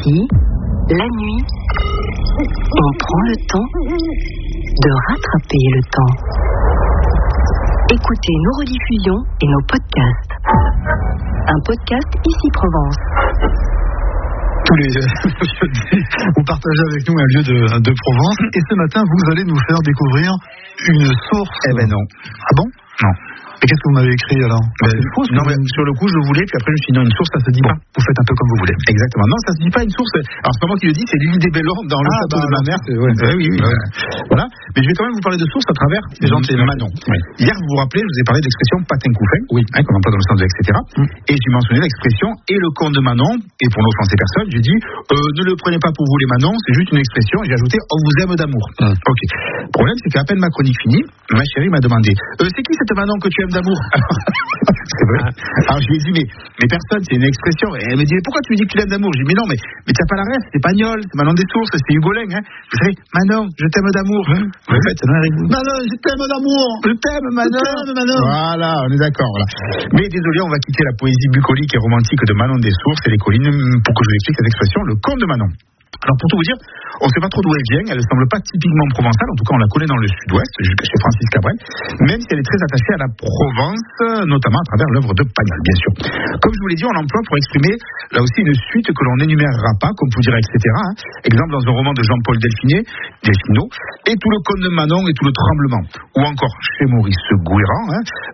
Ici, la nuit, on prend le temps de rattraper le temps. Écoutez nos rediffusions et nos podcasts. Un podcast Ici Provence. Tous les vous partagez avec nous un lieu de Provence et ce matin vous allez nous faire découvrir une source. Eh ben non. Ah bon? Non. Et qu'est-ce que vous m'avez écrit alors? Non, mais sur le coup je voulais, puis après je me suis dit non, une source ça se dit pas. Vous faites un peu comme vous voulez. Exactement. Non, ça se dit pas une source. Alors c'est pas moi qui le dis, c'est l'île des Bellons dans le château de ma mère. Oui. Voilà. Mais je vais quand même vous parler de source à travers Manon. Oui. Hier vous vous rappelez, je vous ai parlé de l'expression patin couffin, qu'on emploie dans le sens de etc. Et j'ai mentionné l'expression et le comte de Manon. Et pour n'offenser personne, j'ai dit ne le prenez pas pour vous les Manon, c'est juste une expression. Et j'ai ajouté on vous aime d'amour. Ok. Le problème c'est qu'à peine ma chronique finie, ma chérie m'a demandé c'est qui cette Manon que tu aimes d'amour? C'est vrai. Alors je lui ai dit mais personne, c'est une expression. Et elle me dit mais pourquoi tu me dis que tu l'aimes d'amour? Je lui ai dit mais non, mais t'as pas la rêve, c'est Pagnol, c'est Manon des Sources, c'est Hugolin, hein. Vous savez, Manon, je t'aime d'amour. Vous faites ça, non, Eric? Manon, je t'aime d'amour. Je t'aime, Manon. Voilà, on est d'accord. Voilà. Mais désolé, on va quitter la poésie bucolique et romantique de Manon des Sources et les collines pour que je vous explique cette expression, le conte de Manon. Alors pour tout vous dire, on ne sait pas trop d'où elle vient, elle ne semble pas typiquement provençale, en tout cas on la connaît dans le sud-ouest, chez Francis Cabrel, même si elle est très attachée à la Provence, notamment à travers l'œuvre de Pagnol, bien sûr. Comme je vous l'ai dit, on l'emploie pour exprimer là aussi une suite que l'on n'énumérera pas, comme vous direz, etc. Exemple dans un roman de Jean-Paul Delfinot, et tout le conte de Manon et tout le tremblement. Ou encore chez Maurice Gouéran,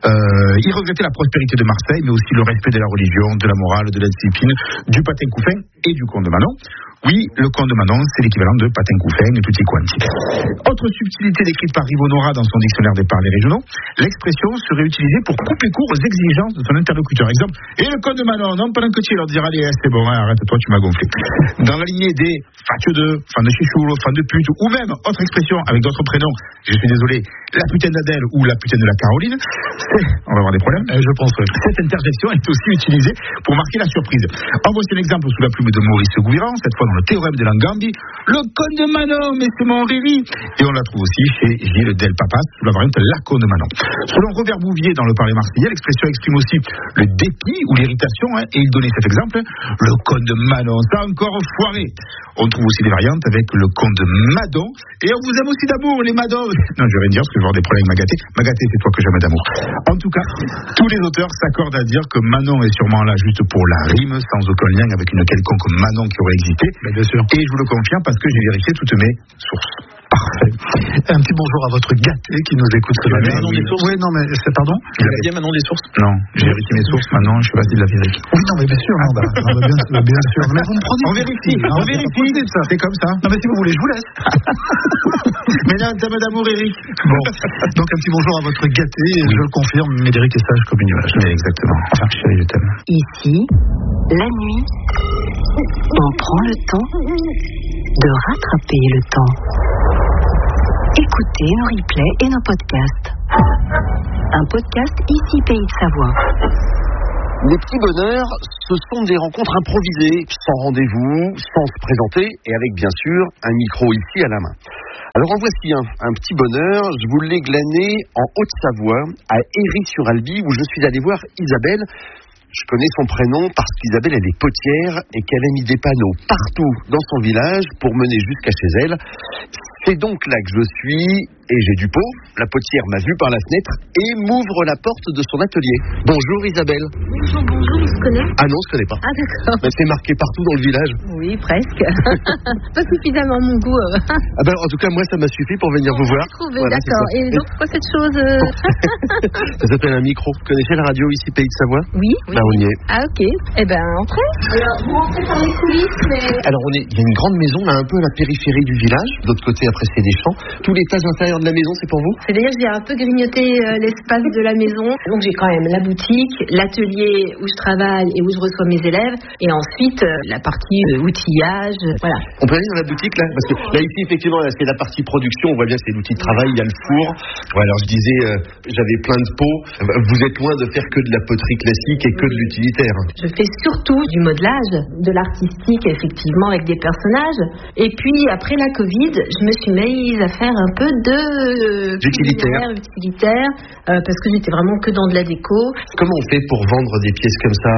il regrettait la prospérité de Marseille, mais aussi le respect de la religion, de la morale, de la discipline, du patin couffin et du conte de Manon. Oui, le conte de Manon, c'est l'équivalent de patin couffin et tutti quanti. Autre subtilité décrite par Rivonora dans son dictionnaire des parlers régionaux, l'expression serait utilisée pour couper court aux exigences de son interlocuteur. Exemple, et le conte de Manon, non, pendant que tu leur diras, allez, c'est bon, arrête-toi, tu m'as gonflé. Dans la lignée des fatio de, fan de chichoule, fan de pute, ou même, autre expression avec d'autres prénoms, je suis désolé, la putain d'Adèle ou la putain de la Caroline, on va avoir des problèmes. Je pense, oui. Cette interjection est aussi utilisée pour marquer la surprise. En voici un exemple sous la plume de Maurice Gouéran, cette fois dans le théorème de Langambi, le conte de Manon, mais c'est mon Riri. Et on la trouve aussi chez Gilles Del Papas, sous la variante la conte de Manon. Selon Robert Bouvier dans le parler marseillais, l'expression exprime aussi le dépit ou l'irritation, et il donnait cet exemple, le conte de Manon, ça a encore foiré. On trouve aussi des variantes avec le conte de Madon, et on vous aime aussi d'amour, les Madons. Non, je vais rien dire, parce que je vais avoir des problèmes avec Magaté. Magaté, c'est toi que j'aime d'amour. En tout cas, tous les auteurs s'accordent à dire que Manon est sûrement là juste pour la rime, sans aucun lien avec une quelconque Manon qui aurait existé. Mais bien sûr. Et je vous le confirme parce que j'ai vérifié toutes mes sources. Parfait. Un petit bonjour à votre gâté qui nous écoute ce matin. Oui, non, mais c'est pardon? Il a bien Manon des Sources? Non, j'ai vérifié mes sources maintenant, je sais pas s'il l'a vérifié. Oui, non, mais bien sûr, bien sûr. Mais vous me prenez. On vérifie, c'est comme ça. Non, mais si vous voulez, je vous laisse. Mais là, thème d'amour, Eric. Bon, donc un petit bonjour à votre gâté, et je le confirme, Médéric est sage comme une image. Exactement. Chérie, je t'aime. Ici, la nuit, on prend le temps de rattraper le temps. Écoutez nos replays et nos podcasts. Un podcast Ici Pays de Savoie. Les petits bonheurs, ce sont des rencontres improvisées, sans rendez-vous, sans se présenter, et avec bien sûr un micro ici à la main. Alors en voici un petit bonheur, je vous l'ai glané en Haute-Savoie, à Héry-sur-Albi, où je suis allé voir Isabelle. Je connais son prénom parce qu'Isabelle, elle est potière et qu'elle a mis des panneaux partout dans son village pour mener jusqu'à chez elle. C'est donc là que je suis et j'ai du pot. La potière m'a vu par la fenêtre et m'ouvre la porte de son atelier. Bonjour Isabelle. Bonjour, on se connaît? Ah non, on se connaît pas. Ah d'accord. Mais c'est marqué partout dans le village. Oui, presque. Pas suffisamment mon goût. Ah ben, en tout cas, moi, ça m'a suffi pour venir vous voir. Trouvé, voilà, d'accord. Et donc, pourquoi cette chose Ça s'appelle un micro. Vous connaissez la radio ici, Pays de Savoie? Oui. Bah, on y est. Ah ok. Eh ben, entrez. Alors, vous rentrez par les coulisses, mais... Alors, il y a une grande maison, là, un peu à la périphérie du village. De l'autre côté, après, c'est des champs. Tout l'étage intérieur de la maison, c'est pour vous? C'est-à-dire que j'ai un peu grignoté l'espace de la maison. Donc, j'ai quand même la boutique, l'atelier où je travaille et où je reçois mes élèves. Et ensuite, la partie outillage. Voilà. On peut aller dans la boutique, là? Parce que là, ici, effectivement, là, c'est la partie production. On voit bien, c'est l'outil de travail. Il y a le four. Ouais, alors, je disais, j'avais plein de pots. Vous êtes loin de faire que de la poterie classique et que de l'utilitaire. Je fais surtout du modelage, de l'artistique, effectivement, avec des personnages. Et puis, après la Covid, je me suis mise à faire un peu de utilitaire, parce que j'étais vraiment que dans de la déco. Comment on fait pour vendre des pièces comme ça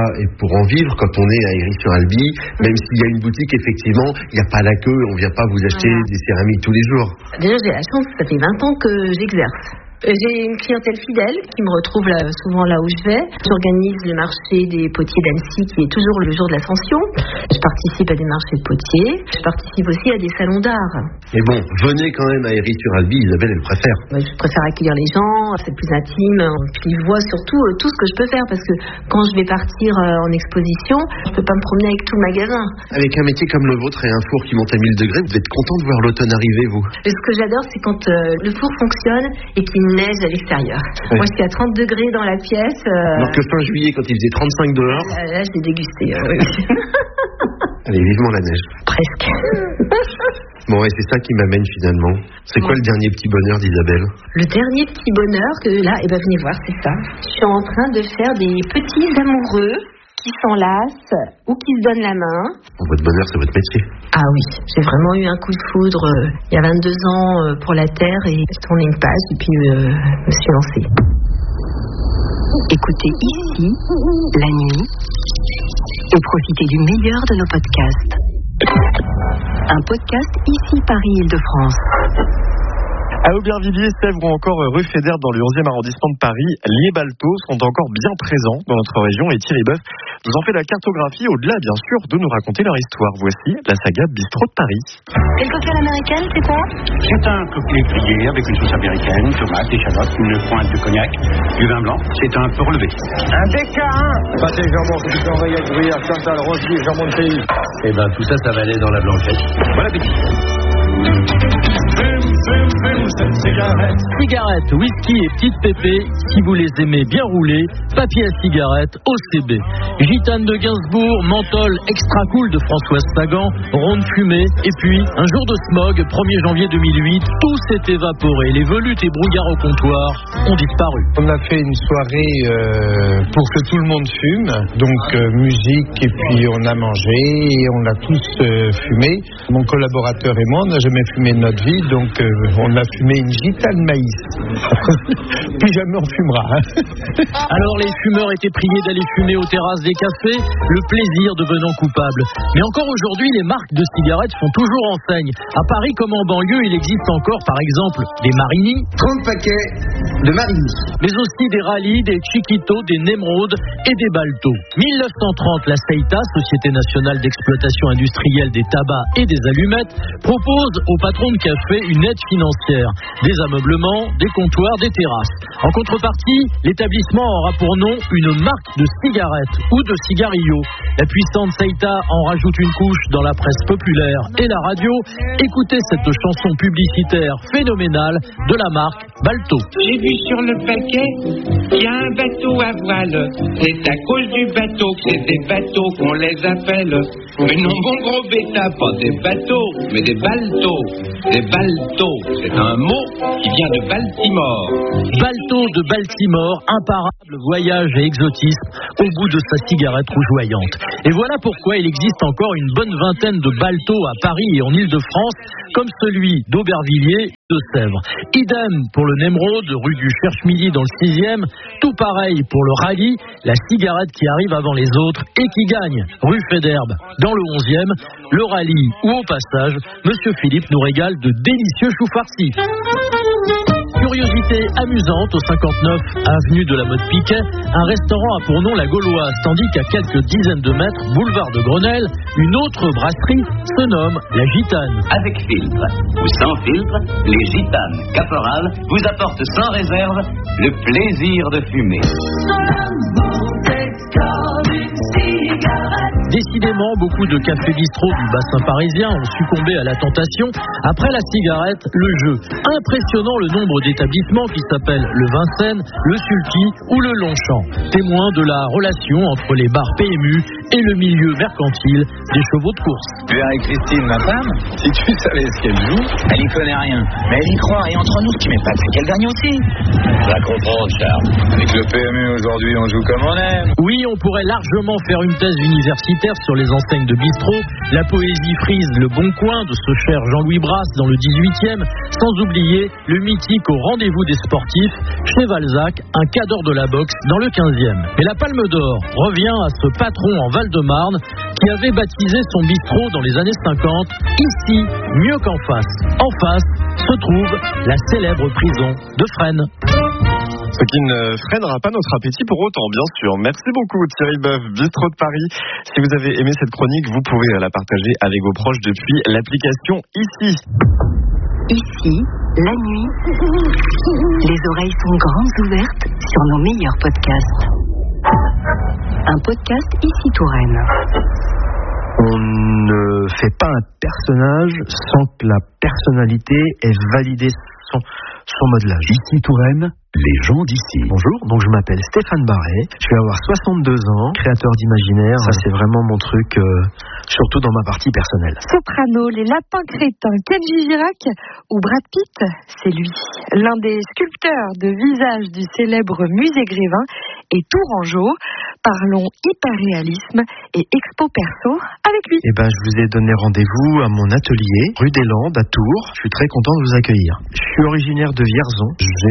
et pour en vivre quand on est à Héry-sur-Albi, même s'il y a une boutique, effectivement, il n'y a pas la queue, on ne vient pas vous acheter des céramiques tous les jours. Déjà, j'ai la chance, ça fait 20 ans que j'exerce. J'ai une clientèle fidèle qui me retrouve souvent là où je vais. J'organise le marché des potiers d'Annecy qui est toujours le jour de l'Ascension. Je participe à des marchés de potiers. Je participe aussi à des salons d'art. Mais bon, venez quand même à Héry-sur-Albi, Isabelle, elle préfère. Je préfère accueillir les gens, c'est plus intime. Puis ils voient surtout tout ce que je peux faire parce que quand je vais partir en exposition, je peux pas me promener avec tout le magasin. Avec un métier comme le vôtre et un four qui monte à 1000 degrés, vous devez être content de voir l'automne arriver, vous. Et ce que j'adore, c'est quand le four fonctionne et qu'il neige à l'extérieur. Ouais. Moi, je suis à 30 degrés dans la pièce. Alors que fin juillet, quand il faisait 35 dehors... Là, je l'ai dégusté. Allez, vivement la neige. Presque. Bon, et c'est ça qui m'amène finalement. C'est quoi le dernier petit bonheur d'Isabelle? Le dernier petit bonheur que là, venez voir, c'est ça. Je suis en train de faire des petits amoureux qui s'enlacent ou qui se donnent la main. Votre bonheur, c'est votre métier. Ah oui, j'ai vraiment eu un coup de foudre il y a 22 ans pour la Terre et j'ai tourné une page et puis me suis lancée. Écoutez ici, la nuit, et profitez du meilleur de nos podcasts. Un podcast ici Paris-Île-de-France. À Aubervilliers, Sèvres ou encore rue Fédère dans le 11e arrondissement de Paris, les baltos sont encore bien présents dans notre région et Thierry Boeuf nous en fait la cartographie au-delà, bien sûr, de nous raconter leur histoire. Voici la saga Bistrot de Paris. Et le cocktail américain, c'est quoi? C'est un cocktail grillé avec une sauce américaine, tomates, échalotes, une pointe de cognac, du vin blanc. C'est un peu relevé. Un DK1 pâté jambon, petit enrayé, gruyère, Chantal, rosier, jambon de pays. Et ben tout ça, ça va aller dans la blanchette. Bon appétit. Cigarettes, whisky et petites pépées, si vous les aimez bien roulées, papier à cigarette, OCB. Gitane de Gainsbourg, menthol extra cool de Françoise Sagan, ronde fumée, et puis un jour de smog, 1er janvier 2008, tout s'est évaporé. Les volutes et brouillards au comptoir ont disparu. On a fait une soirée pour que tout le monde fume, donc musique, et puis on a mangé, et on a tous fumé. Mon collaborateur et moi, on n'a jamais fumé de notre vie, donc on a fumé une gitane maïs. Plus jamais on fumera. Alors les fumeurs étaient priés d'aller fumer aux terrasses des cafés, le plaisir devenant coupable. Mais encore aujourd'hui, les marques de cigarettes font toujours enseigne. À Paris comme en banlieue, il existe encore par exemple des Marini, 30 paquets de Marini, mais aussi des Rally, des Chiquito, des Nemrod et des Balto. 1930, la CEITA, Société nationale d'exploitation industrielle des tabacs et des allumettes, propose aux patrons de café une aide financière, des ameublements, des comptoirs, des terrasses. En contrepartie, l'établissement aura pour nom une marque de cigarettes ou de cigarillos. La puissante CEITA en rajoute une couche dans la presse populaire et la radio. Écoutez cette chanson publicitaire phénoménale de la marque Balto. J'ai vu sur le paquet qu'il y a un bateau à voile. C'est à cause du bateau que c'est des bateaux qu'on les appelle. Mais non, mon gros bêta, pas des bateaux, mais des baltos. Des baltos, c'est un mot qui vient de Baltimore. Balto de Baltimore, imparable voyage et exotisme au bout de sa cigarette rougeoyante. Et voilà pourquoi il existe encore une bonne vingtaine de baltos à Paris et en Île-de-France, comme celui d'Aubervilliers de Sèvres. Idem pour le Nemrod, rue du Cherche-Midi dans le 6e, tout pareil pour le Rally, la cigarette qui arrive avant les autres et qui gagne, rue Fédère dans le 11e, le Rally où au passage, Monsieur Philippe nous régale de délicieux choux farcis. Curiosité amusante, au 59 avenue de la Motte Piquet, un restaurant a pour nom la Gauloise, tandis qu'à quelques dizaines de mètres, boulevard de Grenelle, une autre brasserie se nomme la Gitane. Avec filtre ou sans filtre, les Gitanes Caporal vous apportent sans réserve le plaisir de fumer. Décidément, beaucoup de cafés-bistrots du bassin parisien ont succombé à la tentation. Après la cigarette, le jeu. Impressionnant le nombre d'établissements qui s'appellent le Vincennes, le Sulky ou le Longchamp. Témoin de la relation entre les bars PMU et le milieu mercantile des chevaux de course. Tu es avec Christine, ma femme. Si tu savais ce qu'elle joue, elle y connaît rien. Mais elle y croit, et entre nous, ce qui m'épate, c'est qu'elle gagne aussi. Tu vas comprendre, Charles. Avec le PMU aujourd'hui, on joue comme on aime. Oui, on pourrait largement faire une thèse universitaire sur les enseignes de bistrot, la poésie frise Le Bon Coin de ce cher Jean-Louis Brasse dans le 18e, sans oublier le mythique Au rendez-vous des sportifs chez Valzac, un cadre de la boxe dans le 15e. Mais la Palme d'Or revient à ce patron en Val-de-Marne qui avait baptisé son bistrot dans les années 50, ici, mieux qu'en face. En face se trouve la célèbre prison de Fresnes. Ce qui ne freinera pas notre appétit pour autant, bien sûr. Merci beaucoup Thierry Boeuf, Bistrot de Paris. Si vous avez aimé cette chronique, vous pouvez la partager avec vos proches depuis l'application Ici. Ici, la nuit, les oreilles sont grandes ouvertes sur nos meilleurs podcasts. Un podcast Ici Touraine. On ne fait pas un personnage sans que la personnalité ait validé son modelage. Ici Touraine, les gens d'ici. Bonjour, donc je m'appelle Stéphane Barret, je vais avoir 62 ans, créateur d'imaginaire, ça c'est vraiment mon truc, surtout dans ma partie personnelle. Soprano, les lapins crétins, Kenji Girac ou Brad Pitt, c'est lui. L'un des sculpteurs de visage du célèbre musée Grévin est tourangeau. Parlons hyperréalisme et expo perso avec lui. Je vous ai donné rendez-vous à mon atelier, rue des Landes, à Tours. Je suis très content de vous accueillir. Je suis originaire de Vierzon.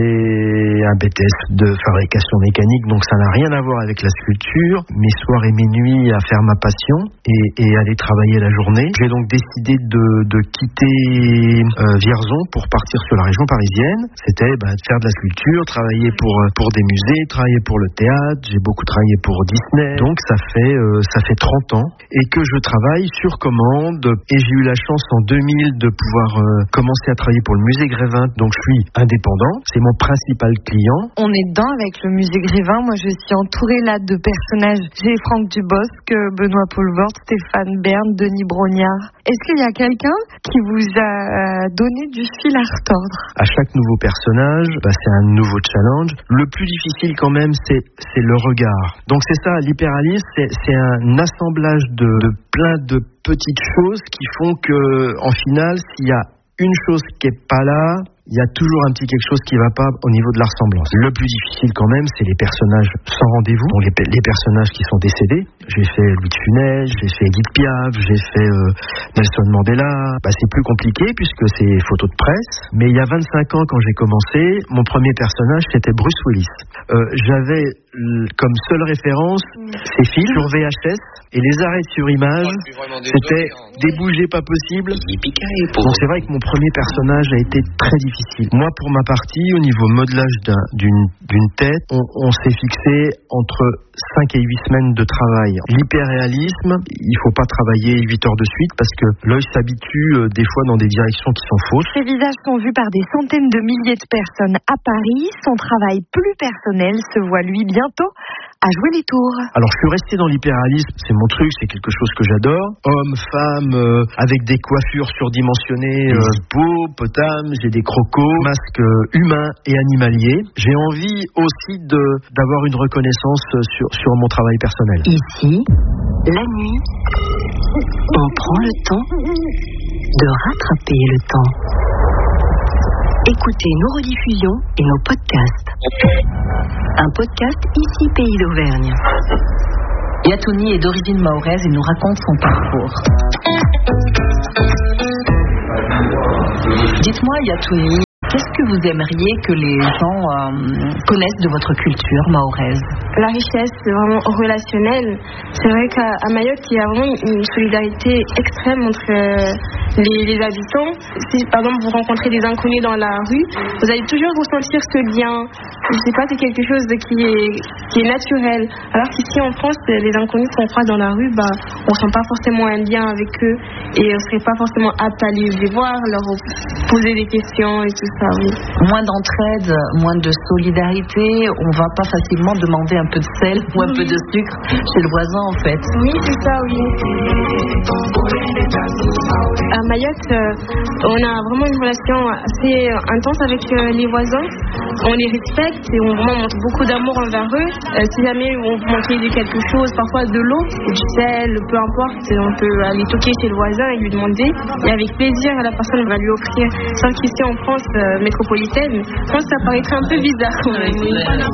J'ai un BTS de fabrication mécanique, donc ça n'a rien à voir avec la sculpture. Mes soirs et mes nuits à faire ma passion et aller travailler la journée. J'ai donc décidé de quitter Vierzon pour partir sur la région parisienne. C'était de faire de la sculpture, travailler pour des musées, travailler pour le théâtre. J'ai beaucoup travaillé pour Disney, donc ça fait 30 ans et que je travaille sur commande, et j'ai eu la chance en 2000 de pouvoir commencer à travailler pour le musée Grévin, donc je suis indépendant, c'est mon principal client. On est dedans avec le musée Grévin, moi je suis entourée là de personnages, j'ai Franck Dubosc, Benoît Poelvoort, Stéphane Bern, Denis Brognard. Est-ce qu'il y a quelqu'un qui vous a donné du fil à retordre? À chaque nouveau personnage, c'est un nouveau challenge. Le plus difficile quand même, c'est le regard. Donc c'est ça, l'hyperréalisme, c'est un assemblage de plein de petites choses qui font que, en finale, s'il y a une chose qui est pas là, il y a toujours un petit quelque chose qui va pas au niveau de la ressemblance. Le plus difficile quand même, c'est les personnages sans rendez-vous, donc les personnages qui sont décédés. J'ai fait Louis de Funès, j'ai fait Edith Piaf, j'ai fait Nelson Mandela. C'est plus compliqué puisque c'est photos de presse. Mais il y a 25 ans, quand j'ai commencé, mon premier personnage, c'était Bruce Willis. J'avais comme seule référence ces films sur VHS et les arrêts sur image. C'était des bougées pas possibles. Donc c'est vrai que mon premier personnage a été très difficile. Moi, pour ma partie, au niveau modelage d'une tête, on s'est fixé entre 5 et 8 semaines de travail. L'hyperréalisme, il faut pas travailler 8 heures de suite parce que l'œil s'habitue des fois dans des directions qui sont fausses. Ces visages sont vus par des centaines de milliers de personnes à Paris. Son travail plus personnel se voit lui bientôt à jouer les tours. Alors je suis resté dans l'hyperréalisme, c'est mon truc, c'est quelque chose que j'adore. Hommes, femmes, avec des coiffures surdimensionnées, beaux, potames, j'ai des crocos, masques humains et animaliers. J'ai envie aussi d'avoir une reconnaissance sur mon travail personnel. Ici, la nuit, on prend le temps de rattraper le temps. Écoutez nos rediffusions et nos podcasts. Un podcast Ici Pays d'Auvergne. Yatouni est d'origine mahoraise et nous raconte son parcours. Dites-moi Yatouni, qu'est-ce que vous aimeriez que les gens connaissent de votre culture mahoraise? La richesse, c'est vraiment relationnel. C'est vrai qu'à Mayotte, il y a vraiment une solidarité extrême entre les habitants. Si par exemple vous rencontrez des inconnus dans la rue, vous allez toujours ressentir ce lien. Je sais pas, c'est quelque chose qui est naturel. Alors qu'ici en France, les inconnus qu'on croise dans la rue, on sent pas forcément un lien avec eux et on serait pas forcément apte à les voir, leur poser des questions et tout ça. Oui. Moins d'entraide, moins de solidarité, on va pas facilement demander un peu de sel ou un peu de sucre chez le voisin en fait. Oui, c'est ça, oui. À Mayotte, on a vraiment une relation assez intense avec les voisins. on les respecte et on vraiment montre beaucoup d'amour envers eux. Si jamais on veut manquer de quelque chose, parfois de l'eau, du sel, peu importe, on peut aller toquer chez le voisin et lui demander. Et avec plaisir, la personne va lui offrir. Sauf qu'ici en France métropolitaine, je pense que ça paraîtrait un peu bizarre quand même. Oui.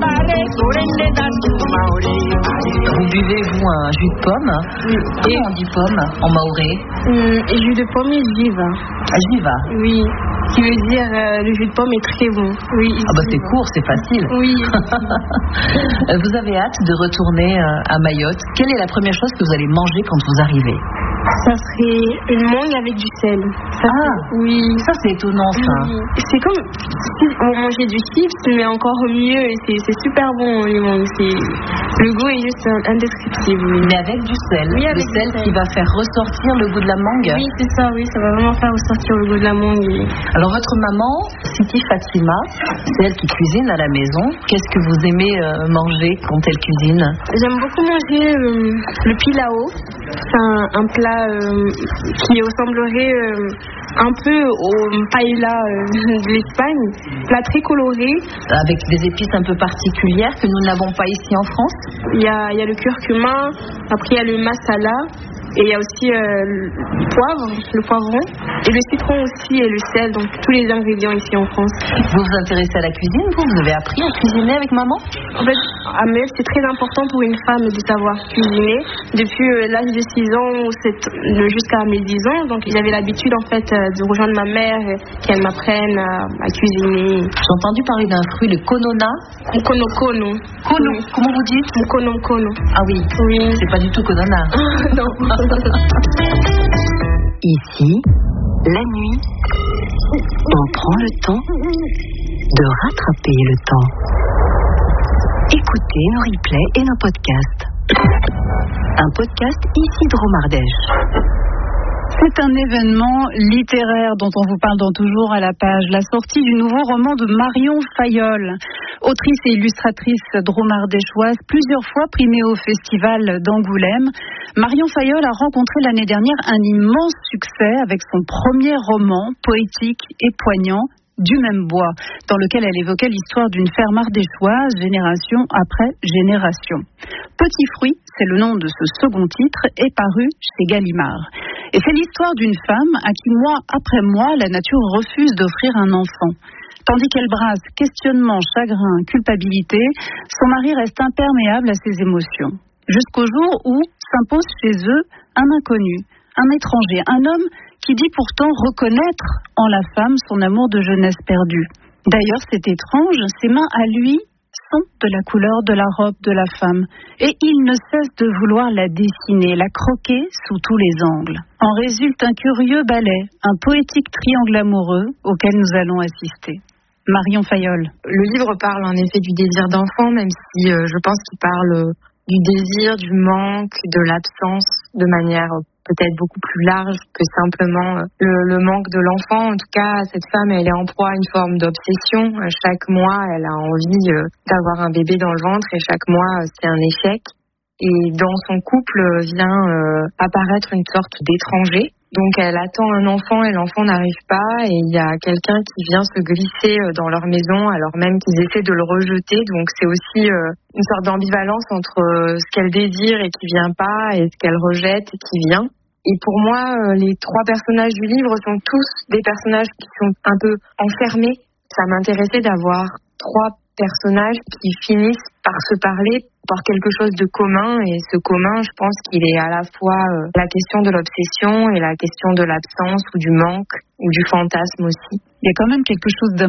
Vous buvez, vous, un jus de pomme? Oui. Et on dit pomme en maoré? Jus de pomme et jiva. Jiva? Oui. Qui veut dire le jus de pomme est très bon. Oui. Ah bah c'est court, c'est facile. Oui. Vous avez hâte de retourner à Mayotte. Quelle est la première chose que vous allez manger quand vous arrivez? Ça serait une mangue avec du sel. Oui. Ça c'est étonnant ça. Oui. C'est comme si on mangeait du chips, mais encore mieux. C'est super bon les mangues. Le goût est juste indescriptible. Oui. Mais avec du sel. Oui, avec le sel qui va faire ressortir le goût de la mangue. Oui, c'est ça. Oui, ça va vraiment faire ressortir le goût de la mangue. Oui. Alors votre maman, Siti Fatima, c'est elle qui cuisine à la maison. Qu'est-ce que vous aimez manger quand elle cuisine? J'aime beaucoup manger le pilao. C'est un plat qui ressemblerait un peu au paella de l'Espagne, plat très coloré. Avec des épices un peu particulières que nous n'avons pas ici en France. Il y a le curcuma, après il y a le masala, et il y a aussi le poivron, et le citron aussi, et le sel, donc tous les ingrédients ici en France. Vous vous intéressez à la cuisine, vous avez appris à cuisiner avec maman? En fait, à Mayotte, c'est très important pour une femme de savoir cuisiner. Depuis l'âge de 6 ans jusqu'à mes 10 ans, donc j'avais l'habitude en fait de rejoindre ma mère, qu'elle m'apprenne à cuisiner. J'ai entendu parler d'un fruit, le konona. Kono. Oui. Comment vous dites? Kono. Ah oui. C'est pas du tout konona. Non. Ici, la nuit, on prend le temps de rattraper le temps. Écoutez nos replays et nos podcasts. Un podcast Isidro Mardèche. C'est un événement littéraire dont on vous parle dans Toujours à la page, la sortie du nouveau roman de Marion Fayolle, autrice et illustratrice dromardéchoise, plusieurs fois primée au festival d'Angoulême. Marion Fayolle a rencontré l'année dernière un immense succès avec son premier roman, poétique et poignant, Du même bois, dans lequel elle évoquait l'histoire d'une ferme ardéchoise, génération après génération. Petit fruit, c'est le nom de ce second titre, est paru chez Gallimard. Et c'est l'histoire d'une femme à qui, mois après mois, la nature refuse d'offrir un enfant. Tandis qu'elle brasse questionnement, chagrin, culpabilité, son mari reste imperméable à ses émotions. Jusqu'au jour où s'impose chez eux un inconnu, un étranger, un homme qui dit pourtant reconnaître en la femme son amour de jeunesse perdue. D'ailleurs, c'est étrange, ses mains à lui sont de la couleur de la robe de la femme, et il ne cesse de vouloir la dessiner, la croquer sous tous les angles. En résulte un curieux ballet, un poétique triangle amoureux auquel nous allons assister. Marion Fayolle. Le livre parle en effet du désir d'enfant, même si je pense qu'il parle du désir, du manque, de l'absence, de manière peut-être beaucoup plus large que simplement le manque de l'enfant. En tout cas, cette femme, elle est en proie à une forme d'obsession. Chaque mois, elle a envie d'avoir un bébé dans le ventre et chaque mois, c'est un échec. Et dans son couple vient apparaître une sorte d'étranger. Donc elle attend un enfant et l'enfant n'arrive pas et il y a quelqu'un qui vient se glisser dans leur maison alors même qu'ils essaient de le rejeter. Donc c'est aussi une sorte d'ambivalence entre ce qu'elle désire et qui vient pas et ce qu'elle rejette et qui vient. Et pour moi, les 3 personnages du livre sont tous des personnages qui sont un peu enfermés. Ça m'intéressait d'avoir 3 personnages qui finissent par se parler, par quelque chose de commun. Et ce commun, je pense qu'il est à la fois la question de l'obsession et la question de l'absence ou du manque ou du fantasme aussi. Il y a quand même quelque chose